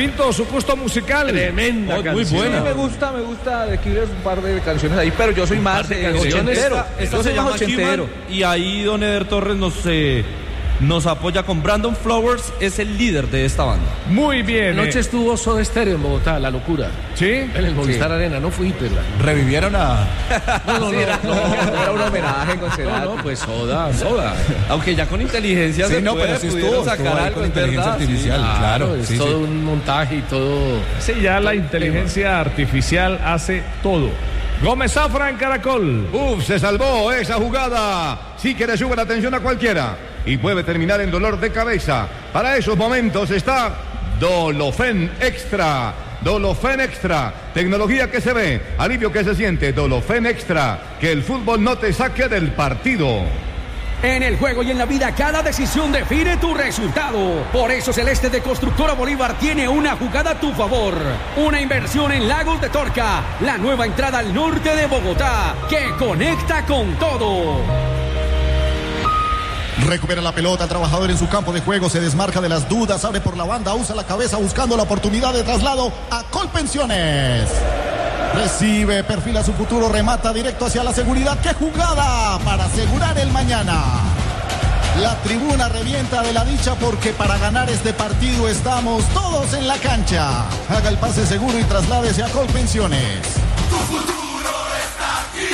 Pinto, su gusto musical. Tremenda canción. Muy buena. Sí, me gusta de escribir un par de canciones ahí, pero yo soy más de canciones. Esta se llama ochentero. Human, y ahí Don Eder Torres nos apoya con Brandon Flowers, es el líder de esta banda. Muy bien. Anoche estuvo Soda Stereo en Bogotá, La Locura. ¿Sí? En el Movistar Arena, no fui, pues. Revivieron a... No, era un homenaje con Cerati. No, pues Soda. Aunque ya con inteligencia Sí, se no, puede, pero sí pudieron estuvo sacar ahí algo, con es inteligencia verdad, artificial, sí. claro. Es Sí, todo sí. un montaje y todo. Sí, ya la inteligencia artificial hace todo. Gómez Zafra en Caracol. Se salvó esa jugada. Sí que le sube la atención a cualquiera y puede terminar en dolor de cabeza. Para esos momentos está Dolofen Extra. Dolofen Extra, tecnología que se ve, alivio que se siente. Dolofen Extra, que el fútbol no te saque del partido. En el juego y en la vida, cada decisión define tu resultado. Por eso Celeste de Constructora Bolívar tiene una jugada a tu favor. Una inversión en Lagos de Torca, la nueva entrada al norte de Bogotá, que conecta con todo. Recupera la pelota, el trabajador en su campo de juego, se desmarca de las dudas, abre por la banda, usa la cabeza buscando la oportunidad de traslado a Colpensiones. Recibe, perfila su futuro, remata directo hacia la seguridad. ¡Qué jugada para asegurar el mañana! La tribuna revienta de la dicha porque para ganar este partido estamos todos en la cancha. Haga el pase seguro y trasládese a Colpensiones. Tu futuro está aquí,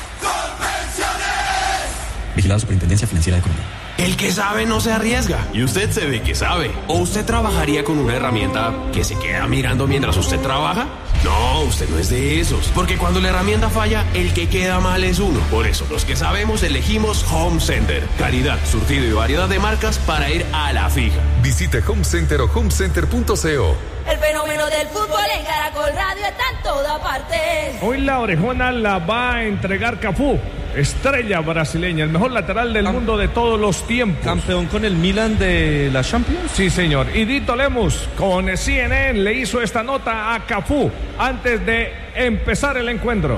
Colpensiones. Vigilado Superintendencia Financiera de Colombia. El que sabe no se arriesga. Y usted se ve que sabe. ¿O usted trabajaría con una herramienta que se queda mirando mientras usted trabaja? No, usted no es de esos. Porque cuando la herramienta falla, el que queda mal es uno. Por eso, los que sabemos elegimos Home Center. Calidad, surtido y variedad de marcas para ir a la fija. Visite Home Center o homecenter.co. El fenómeno del fútbol en Caracol Radio está en toda parte. Hoy la orejona la va a entregar Cafú, estrella brasileña, el mejor lateral del mundo de todos los tiempos. Campeón con el Milan de la Champions. Sí, señor. Y Dito Lemus con CNN le hizo esta nota a Cafú antes de empezar el encuentro.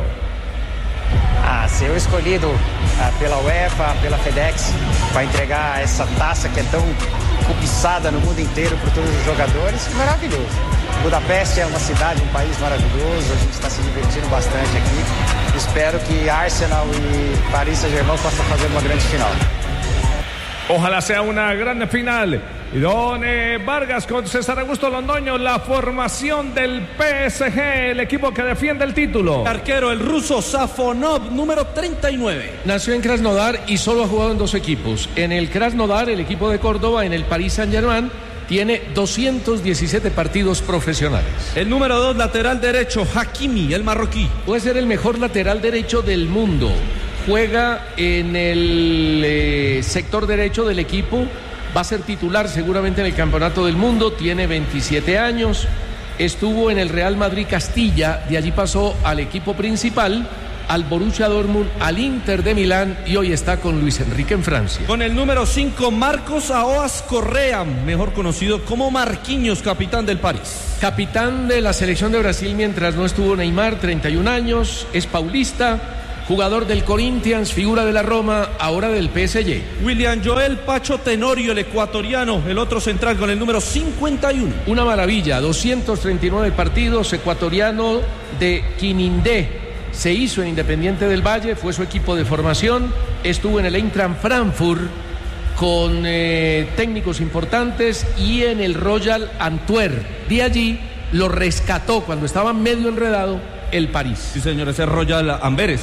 Ser escolhido pela UEFA, pela FedEx, para entregar essa taça que é tão cobiçada no mundo inteiro por todos os jogadores, maravilhoso. Budapeste é uma cidade, um país maravilhoso, a gente está se divertindo bastante aqui. Espero que Arsenal e Paris Saint-Germain possam fazer uma grande final. Ojalá sea una gran final. Y don Vargas con César Augusto Londoño, la formación del PSG, el equipo que defiende el título. Arquero, el ruso Safonov, número 39. Nació en Krasnodar y solo ha jugado en dos equipos. En el Krasnodar, el equipo de Córdoba, en el Paris Saint-Germain, tiene 217 partidos profesionales. El número 2, lateral derecho, Hakimi, el marroquí. Puede ser el mejor lateral derecho del mundo. Juega en el sector derecho del equipo. Va a ser titular seguramente en el Campeonato del Mundo. Tiene 27 años. Estuvo en el Real Madrid Castilla. De allí pasó al equipo principal, al Borussia Dortmund, al Inter de Milán y hoy está con Luis Enrique en Francia. Con el número 5, Marcos Aoas Correa, mejor conocido como Marquinhos, capitán del París. Capitán de la selección de Brasil mientras no estuvo Neymar, 31 años, es paulista, jugador del Corinthians, figura de la Roma, ahora del PSG. William Joel Pacho Tenorio, el ecuatoriano, el otro central con el número 51. Una maravilla, 239 partidos, ecuatoriano de Quinindé. Se hizo en Independiente del Valle, fue su equipo de formación, estuvo en el Eintracht Frankfurt con técnicos importantes y en el Royal Antwerp. De allí lo rescató cuando estaba medio enredado el París. Sí, señor, ese Royal Amberes,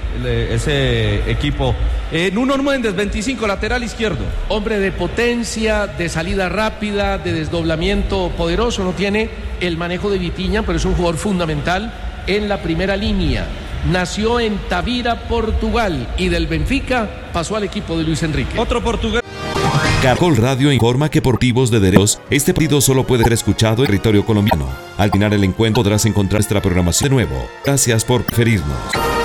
ese equipo. Nuno Méndez, 25, lateral izquierdo. Hombre de potencia, de salida rápida, de desdoblamiento poderoso, no tiene el manejo de Vitinha, pero es un jugador fundamental en la primera línea. Nació en Tavira, Portugal, y del Benfica pasó al equipo de Luis Enrique. Otro portugués. Caracol Radio informa que por motivos de derechos, este partido solo puede ser escuchado en territorio colombiano. Al final el encuentro podrás encontrar nuestra programación de nuevo. Gracias por preferirnos.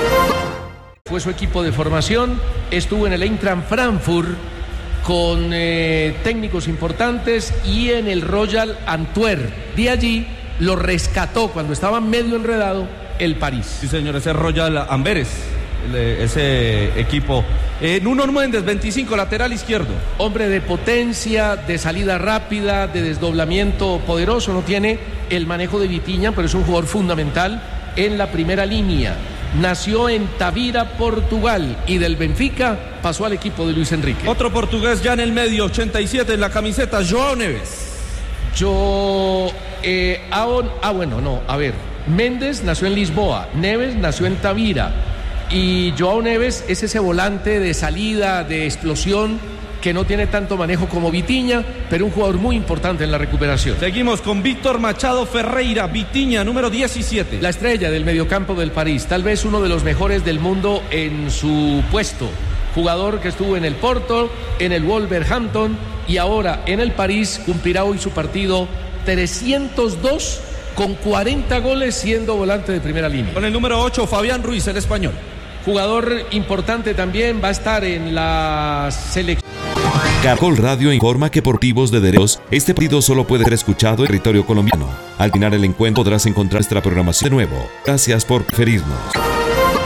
Fue su equipo de formación, estuvo en el Eintracht Frankfurt con técnicos importantes y en el Royal Antwerp. De allí lo rescató cuando estaba medio enredado el París. Sí, señor, ese Royal Amberes, ese equipo. Nuno Méndez, 25, lateral izquierdo. Hombre de potencia, de salida rápida, de desdoblamiento poderoso. No tiene el manejo de Vitinha, pero es un jugador fundamental en la primera línea. Nació en Tavira, Portugal, y del Benfica pasó al equipo de Luis Enrique. Otro portugués ya en el medio, 87 en la camiseta, João Neves. Méndez nació en Lisboa, Neves nació en Tavira, y João Neves es ese volante de salida, de explosión, que no tiene tanto manejo como Vitinha, pero un jugador muy importante en la recuperación. Seguimos con Víctor Machado Ferreira, Vitinha, número 17. La estrella del mediocampo del París, tal vez uno de los mejores del mundo en su puesto. Jugador que estuvo en el Porto, en el Wolverhampton y ahora en el París, cumplirá hoy su partido 302 con 40 goles siendo volante de primera línea. Con el número 8, Fabián Ruiz, el español. Jugador importante también, va a estar en la selección. Caracol Radio informa que por motivos de derechos, este partido solo puede ser escuchado en territorio colombiano. Al final el encuentro podrás encontrar nuestra programación de nuevo. Gracias por preferirnos.